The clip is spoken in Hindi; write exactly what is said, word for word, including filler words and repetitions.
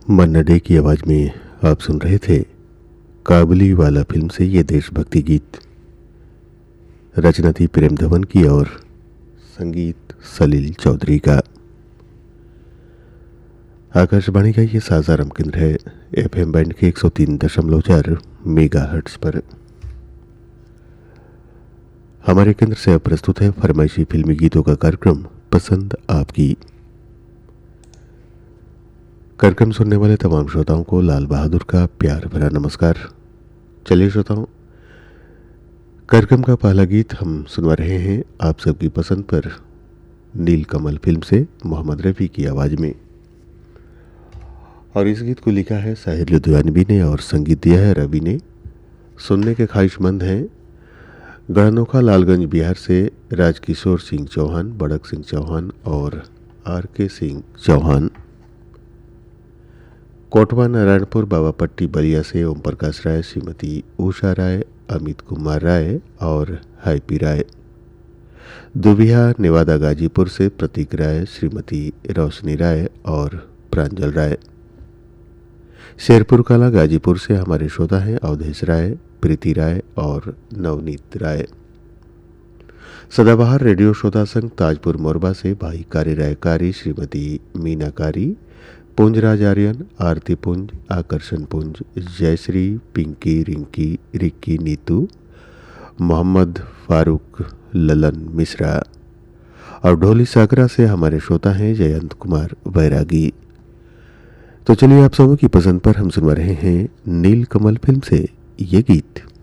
मन्ना डे की आवाज़ में आप सुन रहे थे काबुली वाला फिल्म से ये देशभक्ति गीत। रचना थी प्रेम धवन की और संगीत सलील चौधरी का। आकाशवाणी का ये सासाराम केंद्र है एफएम बैंड के एक सौ तीन दशमलव चार मेगा हर्ट्ज पर। हमारे केंद्र से अब प्रस्तुत है फरमाइशी फिल्मी गीतों का कार्यक्रम पसंद आपकी। कार्यक्रम सुनने वाले तमाम श्रोताओं को लाल बहादुर का प्यार भरा नमस्कार। चलिए श्रोताओं, कार्यक्रम का पहला गीत हम सुनवा रहे हैं आप सबकी पसंद पर नीलकमल फिल्म से मोहम्मद रफ़ी की आवाज़ में। और इस गीत को लिखा है साहिर लुधियानवी ने और संगीत दिया है रवि ने। सुनने के ख्वाहिशमंद हैं गढ़नोखा लालगंज बिहार से राजकिशोर सिंह चौहान, बड़क सिंह चौहान और आर के सिंह चौहान। कोटवा नारायणपुर बाबापट्टी बलिया से ओम प्रकाश राय, श्रीमती उषा राय, अमित कुमार राय और हैप्पी राय। दुबिया नेवादा गाजीपुर से प्रतीक राय, श्रीमती रोशनी राय और प्रांजल राय। शेरपुर कला गाजीपुर से हमारे श्रोता हैं अवधेश राय, प्रीति राय और नवनीत राय। सदाबहार रेडियो श्रोता संघ ताजपुर मोरबा से भाई कारी रायकारी, श्रीमती मीना कारी, पुंजराज आर्यन, आरती पुंज, आकर्षण पुंज, जयश्री, पिंकी, रिंकी, रिक्की, नीतू, मोहम्मद फारूक, ललन मिश्रा। और ढोली सागरा से हमारे श्रोता हैं जयंत कुमार बैरागी। तो चलिए आप सबों की पसंद पर हम सुनवा रहे हैं नीलकमल फिल्म से ये गीत।